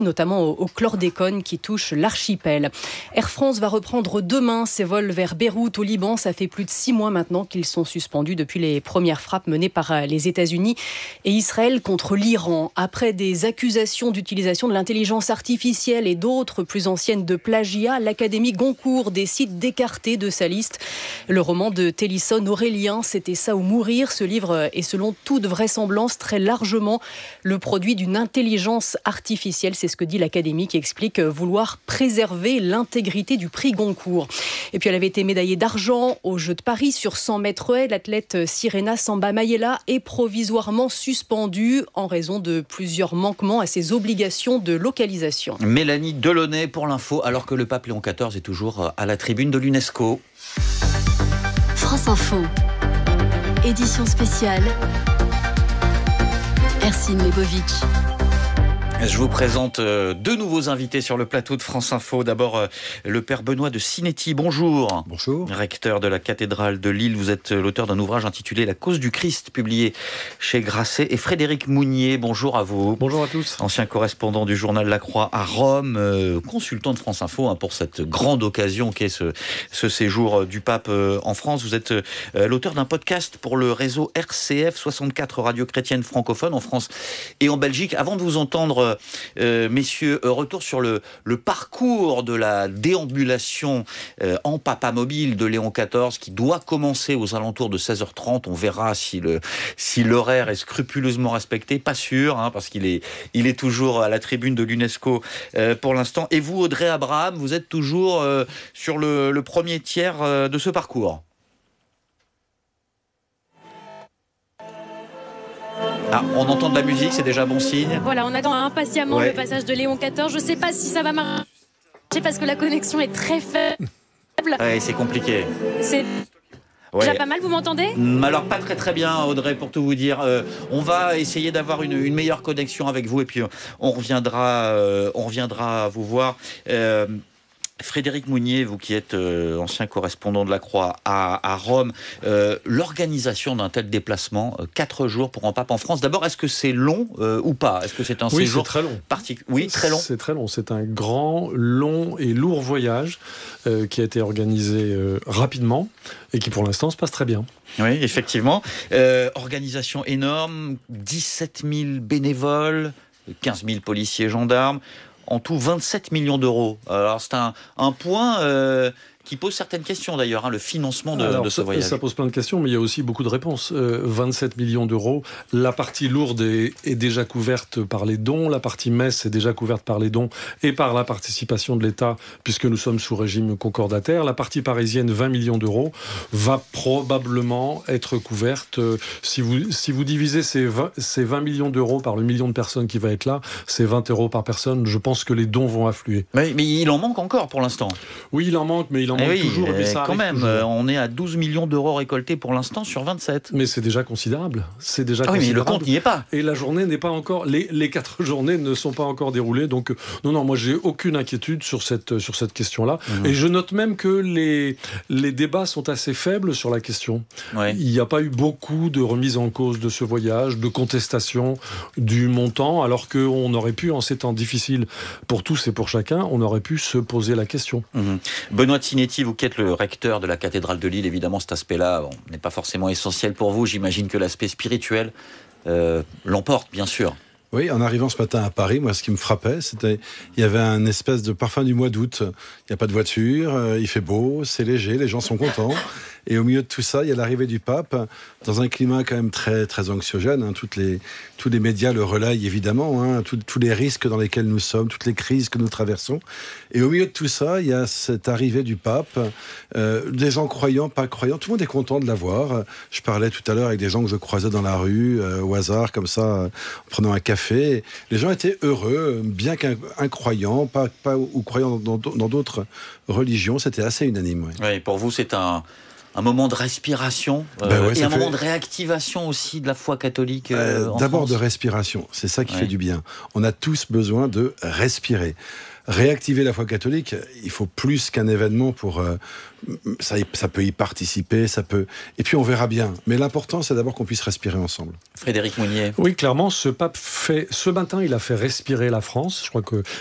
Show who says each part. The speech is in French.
Speaker 1: notamment au chlordécone qui touche l'archipel. Air France va reprendre demain ses vols vers Beyrouth au Liban. Ça fait plus de 6 mois maintenant qu'ils sont suspendus depuis les premières frappes menées par les États-Unis et Israël contre l'Iran. Après des accusations d'utilisation de l'intelligence artificielle et d'autres plus anciennes de plagiat, l'Académie Goncourt décide d'écarter de sa liste le roman de Télisson Aurélien, C'était ça ou mourir. Ce livre est selon toute vraisemblance très largement le produit d'une intelligence artificielle. C'est ce que dit l'Académie qui explique vouloir préserver l'intégrité du prix Goncourt. Et puis elle avait été médaillée d'argent aux Jeux de Paris sur 100 mètres haies. L'athlète Sirena Samba Mayela est provisoirement suspendue en raison de plusieurs manquements à ses obligations de localisation.
Speaker 2: Mélanie Delaunay pour l'info, alors que le pape Léon XIV est toujours à la tribune de l'UNESCO.
Speaker 3: France Info, édition spéciale, Ercine Lebovic.
Speaker 2: Je vous présente deux nouveaux invités sur le plateau de France Info. D'abord, le père Benoît de Sinetti. Bonjour.
Speaker 4: Bonjour.
Speaker 2: Recteur de la cathédrale de Lille. Vous êtes l'auteur d'un ouvrage intitulé La cause du Christ, publié chez Grasset. Et Frédéric Mounier, bonjour à vous.
Speaker 4: Bonjour à tous.
Speaker 2: Ancien correspondant du journal La Croix à Rome, consultant de France Info pour cette grande occasion qu'est ce séjour du pape en France. Vous êtes l'auteur d'un podcast pour le réseau RCF, 64 radios chrétiennes francophones en France et en Belgique. Avant de vous entendre, messieurs, retour sur le parcours de la déambulation en papamobile de Léon XIV qui doit commencer aux alentours de 16h30. On verra si l'horaire est scrupuleusement respecté. Pas sûr, parce qu'il est toujours à la tribune de l'UNESCO pour l'instant. Et vous, Audrey Abraham, vous êtes toujours sur le premier tiers de ce parcours. Ah, on entend de la musique, c'est déjà bon signe.
Speaker 5: Voilà, on attend impatiemment le passage de Léon XIV. Je ne sais pas si ça va marcher parce que la connexion est très faible.
Speaker 2: Ouais, c'est compliqué.
Speaker 5: C'est déjà pas mal, vous m'entendez ?
Speaker 2: Alors pas très bien, Audrey, pour tout vous dire. On va essayer d'avoir une meilleure connexion avec vous et puis on reviendra vous voir. Frédéric Mounier, vous qui êtes ancien correspondant de la Croix à Rome, l'organisation d'un tel déplacement, 4 jours pour un pape en France, d'abord, est-ce que c'est long ou pas ? Est-ce que c'est un séjour
Speaker 4: très long.
Speaker 2: Oui, très long.
Speaker 4: C'est très long. C'est un grand, long et lourd voyage qui a été organisé rapidement et qui, pour l'instant, se passe très bien.
Speaker 2: Oui, effectivement. Organisation énorme, 17 000 bénévoles, 15 000 policiers et gendarmes. En tout, 27 millions d'euros. Alors, c'est un point qui pose certaines questions, d'ailleurs, le financement de ce voyage.
Speaker 4: Ça pose plein de questions, mais il y a aussi beaucoup de réponses. 27 millions d'euros. La partie lourde est déjà couverte par les dons. La partie messe est déjà couverte par les dons et par la participation de l'État, puisque nous sommes sous régime concordataire. La partie parisienne, 20 millions d'euros, va probablement être couverte. Si vous divisez ces 20 millions d'euros par le million de personnes qui va être là, c'est 20 euros par personne. Je pense que les dons vont affluer.
Speaker 2: Mais il en manque encore pour l'instant.
Speaker 4: Oui, il en manque, mais il en manque toujours. Mais ça
Speaker 2: quand même,
Speaker 4: toujours.
Speaker 2: On est à 12 millions d'euros récoltés pour l'instant sur 27.
Speaker 4: Mais c'est déjà considérable. C'est déjà
Speaker 2: considérable.
Speaker 4: Mais
Speaker 2: le compte n'y est pas.
Speaker 4: Et la journée n'est pas encore... Les 4 journées ne sont pas encore déroulées. Donc, non, moi, j'ai aucune inquiétude sur cette question-là. Et je note même que les débats sont assez faibles sur la question. Ouais. Il n'y a pas eu beaucoup de remise en cause de ce voyage, de contestation du montant, alors qu'on aurait pu, en ces temps difficiles pour tous et pour chacun, on aurait pu se poser la question.
Speaker 2: Benoît de Sinetti, vous qui êtes le recteur de la cathédrale de Lille, évidemment cet aspect-là n'est pas forcément essentiel pour vous. J'imagine que l'aspect spirituel l'emporte, bien sûr.
Speaker 6: Oui, en arrivant ce matin à Paris, moi, ce qui me frappait, il y avait un espèce de parfum du mois d'août. Il n'y a pas de voiture, il fait beau, c'est léger, les gens sont contents. Et au milieu de tout ça, il y a l'arrivée du pape, dans un climat quand même très, très anxiogène. Tous les médias le relayent, évidemment, tous les risques dans lesquels nous sommes, toutes les crises que nous traversons. Et au milieu de tout ça, il y a cette arrivée du pape, des gens croyants, pas croyants. Tout le monde est content de la voir. Je parlais tout à l'heure avec des gens que je croisais dans la rue, au hasard, comme ça, en prenant un café. Les gens étaient heureux, bien qu'incroyants, pas ou croyants dans d'autres religions. C'était assez unanime.
Speaker 2: Oui, pour vous, c'est un moment de respiration et un moment de réactivation aussi de la foi catholique en
Speaker 6: d'abord
Speaker 2: France.
Speaker 6: De respiration, c'est ça qui fait du bien. On a tous besoin de respirer. Réactiver la foi catholique, il faut plus qu'un événement pour... ça peut y participer, et puis on verra bien. Mais l'important, c'est d'abord qu'on puisse respirer ensemble.
Speaker 2: Frédéric Mounier.
Speaker 4: Oui, clairement, ce pape ce matin, il a fait respirer la France. Je crois que